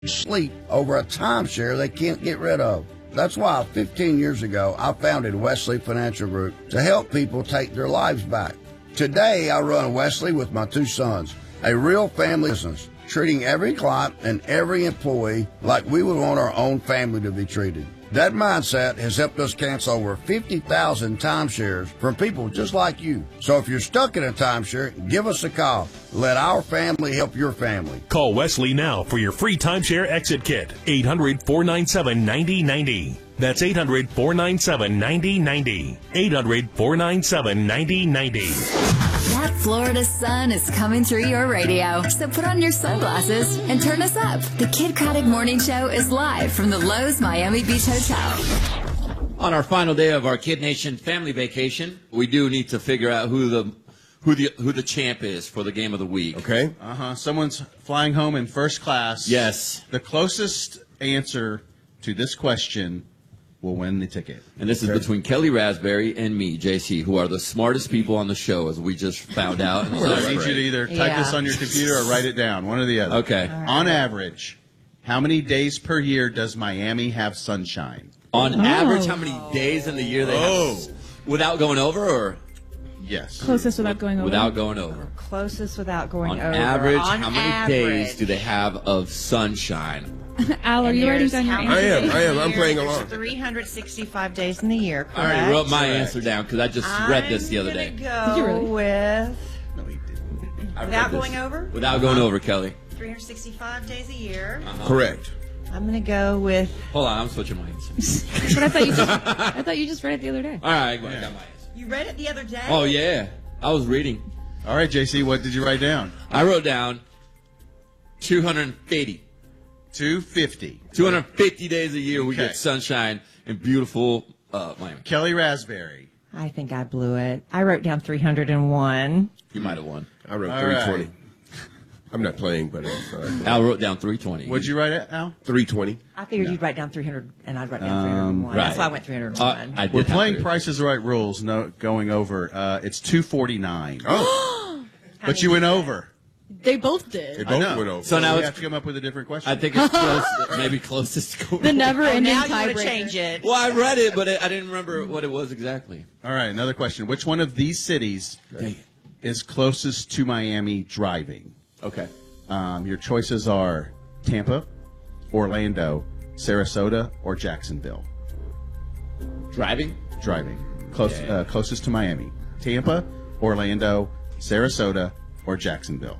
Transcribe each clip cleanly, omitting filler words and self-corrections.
sleep over a timeshare they can't get rid of. That's why 15 years ago, I founded Wesley Financial Group to help people take their lives back. Today, I run Wesley with my two sons, a real family business, treating every client and every employee like we would want our own family to be treated. That mindset has helped us cancel over 50,000 timeshares from people just like you. So if you're stuck in a timeshare, give us a call. Let our family help your family. Call Wesley now for your free timeshare exit kit. 800-497-9090. That's 800-497-9090. 800-497-9090. That Florida sun is coming through your radio, so put on your sunglasses and turn us up. The Kid Craddock Morning Show is live from the Lowe's Miami Beach Hotel. On our final day of our Kid Nation family vacation, we do need to figure out who the champ is for the game of the week. Okay. Someone's flying home in first class. Yes. The closest answer to this question will win the ticket. And this is between Kelly Raspberry and me, JC, who are the smartest people on the show, as we just found out. I need you to either type this on your computer or write it down, one or the other. Okay. On average, how many days per year does Miami have sunshine? On average, how many days in the year they have? Without going over, or? Yes. Closest without going over. Without going over. Closest without going over. On average, how many days do they have of sunshine? Al, are you writing down your answer? I am. I'm playing along. 365 days in the year, correct? I already wrote my answer down because I just read this the other day. Did you really? With No, he didn't. without going over? Without going over, Kelly. 365 days a year. Correct. I'm going to go with... Hold on, I'm switching my answer. But I thought you just read it the other day. All right, I got my answer. You read it the other day? Oh, yeah. I was reading. All right, JC, what did you write down? I wrote down 250. 250. 250 days a year we Okay. get sunshine in beautiful Miami. Kelly Raspberry. I think I blew it. I wrote down 301. You might have won. I wrote All 320. right. I'm not playing, but it's Al wrote down 320. What'd you write, Al? 320. I figured you'd write down 300, and I'd write down 301. right. That's why I went 301. I did We're have playing to. Price is Right rules, no going over. It's 249. Oh, But you went over. They both did. they I both know. went over. So now we it's- have to come up with a different question. I think it's close, maybe closest to The never-ending now you want to tiebreaker. change it. Well, I read it, but I didn't remember what it was exactly. All right, another question. Which one of these cities Dang it. is closest to Miami driving? Okay. Your choices are Tampa, Orlando, Sarasota, or Jacksonville. Driving? Driving. Closest to Miami. Tampa, Orlando, Sarasota, or Jacksonville.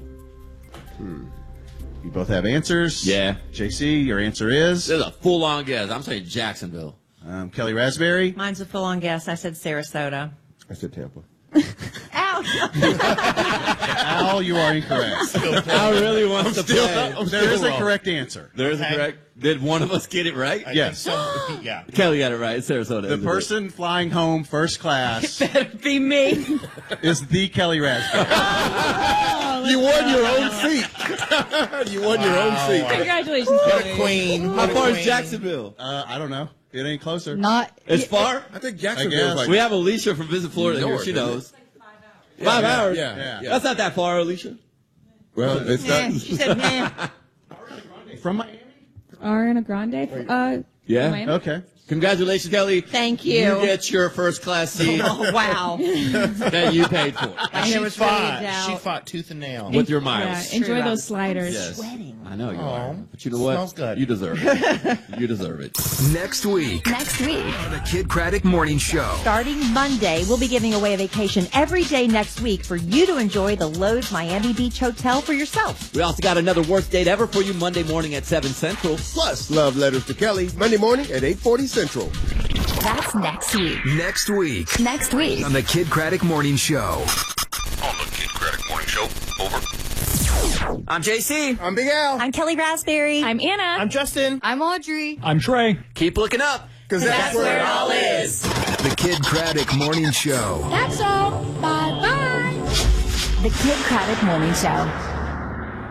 You both have answers? Yeah. JC, your answer is? This is a full-on guess. I'm saying Jacksonville. Kelly Raspberry? Mine's a full-on guess. I said Sarasota. I said Tampa. Ow! Al, you are incorrect. Al really wants to play. There is a correct answer. There is a correct. Did one of us get it right? Yes. Yeah. Kelly got it right. It's Sarasota. The person flying home first class Be me. is the Kelly Raspberry. You won your own seat. You won your own seat. Congratulations, Kelly. Queen. How far is Jacksonville? I don't know. It ain't closer. Not. It's far? I think I Jacksonville's guess. like We have Alicia from Visit Florida here. North, She isn't it? knows. 5 hours? Yeah. That's not that far, Alicia. Well, it's not. She said, nah. From Miami? Ariana Grande. Yeah. Miami? Okay. Congratulations, Kelly. Thank you. You get your first class seat Oh, wow. that you paid for There was really a doubt. She fought tooth and nail. with your Yeah, miles. enjoy True. those sliders. Yes. Sweating. I know you Aw. are. But you know what? Smells good. You deserve it. You deserve it. Next week Next week. on the Kid Craddock Morning Show. Starting Monday, we'll be giving away a vacation every day next week for you to enjoy the Lowe's Miami Beach Hotel for yourself. We also got another worst date ever for you Monday morning at 7 Central. Plus, Love Letters to Kelly, Monday morning at 8:40 Central. That's next week. Next week Next week. on the Kid Craddock Morning Show. On the Kid Craddock Morning Show. Over. I'm JC. I'm Big Al. I'm Kelly Raspberry. I'm Anna. I'm Justin. I'm Audrey. I'm Trey. Keep looking up, Because that's where it all is. The Kid Craddock Morning Show. That's all. Bye-bye. The Kid Craddock Morning Show.